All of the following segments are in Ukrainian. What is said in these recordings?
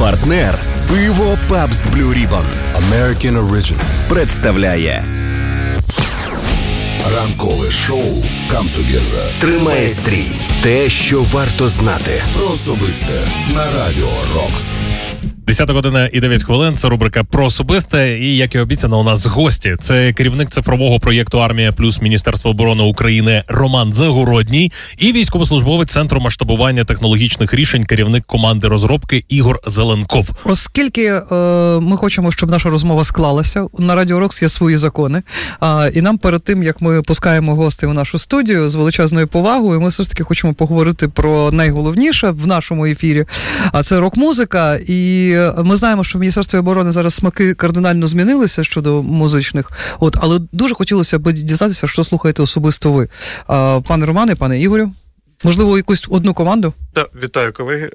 Партнер пиво Pabst Blue Ribbon American Original представляє ранкове шоу Come Together. Тримає стрій. Те, що варто знати. Про особисте на Радіо Рокс. 10 година і 9 хвилин. Це рубрика «Про особисте». І, як і обіцяно, у нас гості. Це керівник цифрового проєкту «Армія Плюс» Міністерства оборони України Роман Загородній і військовослужбовець Центру масштабування технологічних рішень, керівник команди розробки Ігор Зеленков. Оскільки ми хочемо, щоб наша розмова склалася, на Радіо Рокс є свої закони. І нам перед тим, як ми пускаємо гостей у нашу студію з величезною повагою, ми все ж таки хочемо поговорити про найголовніше в нашому ефірі, а це рок-музика. І ми знаємо, що в Міністерстві оборони зараз смаки кардинально змінилися щодо музичних, але дуже хотілося б дізнатися, що слухаєте особисто ви. Пане Романе, пане Ігорю, можливо, якусь одну команду? Так, вітаю, колеги.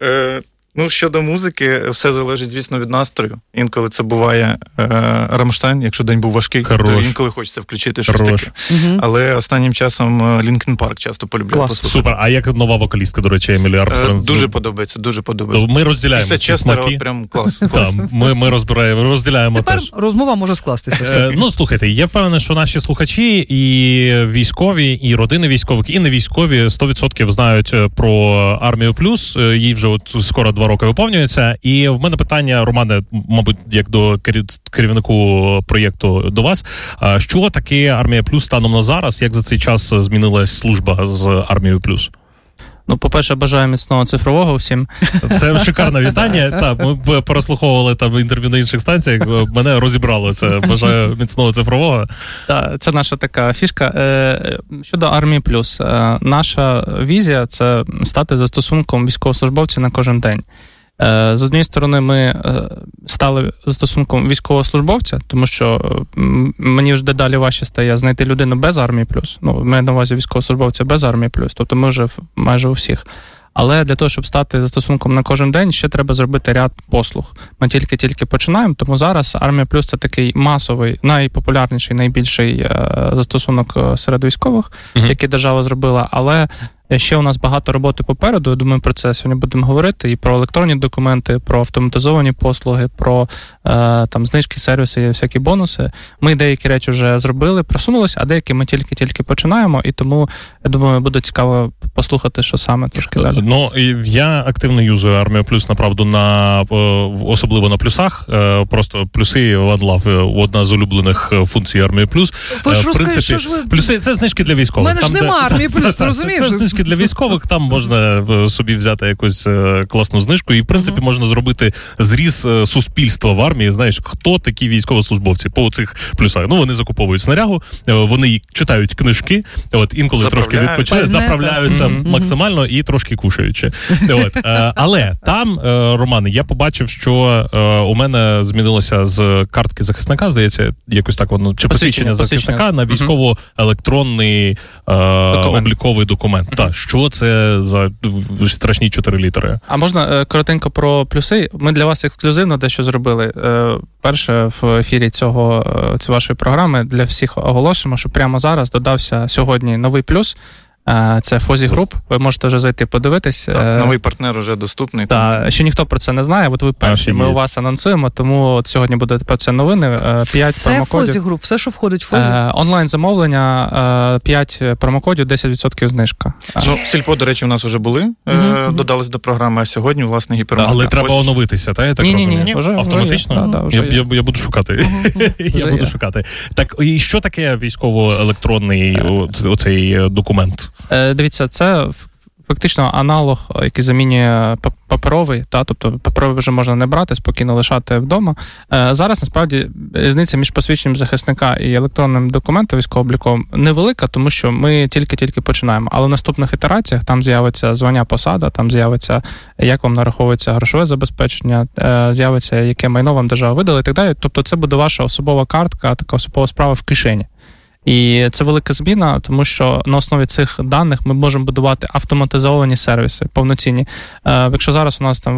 Щодо музики, все залежить, звісно, від настрою. Інколи це буває Рамштайн, якщо день був важкий, то інколи хочеться включити щось таке. Угу. Але останнім часом Лінкін Парк часто полюбляю послухати. Супер. А як нова вокалістка, до речі, Емілі Армстронг? Дуже подобається. Ми розділяємо після Честера, прям клас. Ми розділяємо тепер теж. Розмова може скластися. Слухайте, я впевнений, що наші слухачі і військові, і родини військових, і не військові 100% знають про Армію Плюс. Їй вже скоро 2 роки виповнюється. І в мене питання, Романе, мабуть, як до керівнику проєкту до вас. Що таке Армія Плюс станом на зараз? Як за цей час змінилась служба з Армією Плюс? По-перше, бажаю міцного цифрового всім. Це шикарне вітання. Так, ми прослуховували там інтерв'ю на інших станціях. Мене розібрало це. Бажаю міцного цифрового. Так, це наша така фішка. Щодо Армії Плюс. Наша візія – це стати застосунком військовослужбовців на кожен день. З однієї сторони, ми стали застосунком військовослужбовця, тому що мені вже дедалі важче стає знайти людину без Армії Плюс. Маю на увазі військовослужбовця без Армії Плюс, тобто ми вже майже у всіх. Але для того, щоб стати застосунком на кожен день, ще треба зробити ряд послуг. Ми тільки починаємо, тому зараз Армія Плюс – це такий масовий, найпопулярніший, найбільший застосунок серед військових, який держава зробила, але ще у нас багато роботи попереду, я думаю, про це сьогодні будемо говорити, і про електронні документи, про автоматизовані послуги, про знижки, сервіси і всякі бонуси. Ми деякі речі вже зробили, просунулися, а деякі ми тільки починаємо, і тому, я думаю, буде цікаво послухати, що саме трошки далі. Я активно юзую Армію Плюс, направду, особливо на плюсах. Просто плюси, one love, одна з улюблених функцій Армії Плюс. Ви ж розкажіть, що ж ви... Плюси – це знижки для військових. У мене ж нема Армії Плюс, ти розумієш? Для військових, там можна собі взяти якусь класну знижку, і в принципі можна зробити зріз суспільства в армії, знаєш, хто такі військовослужбовці по цих плюсах. Вони закуповують снарягу, вони читають книжки, інколи трошки відпочивають, заправляються максимально і трошки кушають. Але там, Романе, я побачив, що у мене змінилося з картки захисника, здається, якось так воно, чи посвідчення захисника на військово-електронний обліковий документ. Що це за страшні 4 літери? А можна коротенько про плюси? Ми для вас ексклюзивно дещо зробили. Перше, в ефірі цієї вашої програми для всіх оголошуємо, що прямо зараз додався сьогодні новий плюс. Це Fozzy Group, ви можете вже зайти подивитись. Так, новий партнер вже доступний. Так, ще ніхто про це не знає, ви перші, ми у вас анонсуємо, тому сьогодні буде про це новини. 5 промокодів. Це Fozzy Group, все, що входить в Fozzy? Онлайн-замовлення, 5 промокодів, 10% знижка. Сільпо, до речі, у нас вже були, додались до програми, а сьогодні, власне, гіпермаркет. Але треба оновитися, так? Я так розумію? Ні, вже автоматично? Я буду шукати. Я буду шукати. Так, і що таке військово-електронний оцей документ? Дивіться, це фактично аналог, який замінює паперовий, тобто паперовий вже можна не брати, спокійно лишати вдома. Зараз, насправді, різниця між посвідченням захисника і електронним документом військово-обліковим невелика, тому що ми тільки починаємо. Але в наступних ітераціях там з'явиться звання посада, там з'явиться, як вам нараховується грошове забезпечення, з'явиться, яке майно вам держава видала і так далі. Тобто це буде ваша особова картка, така особова справа в кишені. І це велика зміна, тому що на основі цих даних ми можемо будувати автоматизовані сервіси, повноцінні. Якщо зараз у нас там